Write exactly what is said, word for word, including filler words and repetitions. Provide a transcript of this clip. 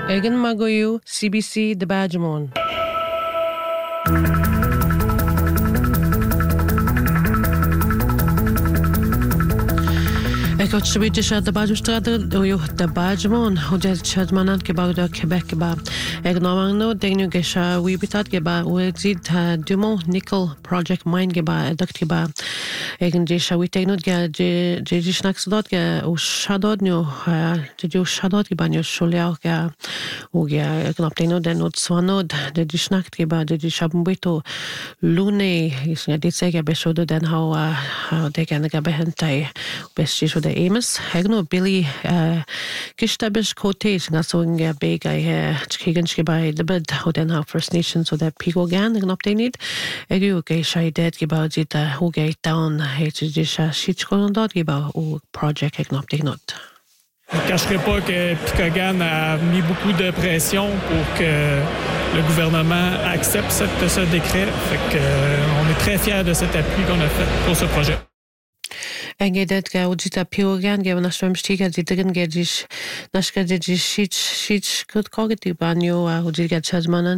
Egan Magoyu, C B C de Badgemon. Eko tshbiti sha de Badgestrada o yo de Badgemon o de chadmanat ke ba de Quebec ba. Eg no degnu ge sha wibitat ge ba o exit Dumont Nickel Project Mine ge ba duct ge ba. Egen de sha witegnud ge de de snacksdot ge o shadod no de jo shadot ge ba no sholeau ge o ge knapteno den not swanod de de snakt ge ba de de shabumbeto lune is ne dit sege be shodo den how how de gen ge behentai best is de Amos hegno Billy Kishtabish quotation nga so nga big I chicken by the bed ho den ha First Nations so that pigo gan nga up they need egu ge shai dead ge ba dit ho ge down hate disha shit kon dot ge ba o project ge up they not. Je ne cacherai pas que Picogan a mis beaucoup de pression pour que le gouvernement accepte cette, ce décret. Fait que, euh, on est très fiers de cet appui qu'on a fait pour ce projet. Engedet ga udita Picogan ge na swimstiga ditgen ge dis naska de dis shit shit kut kogiti banyo a udita chazmanan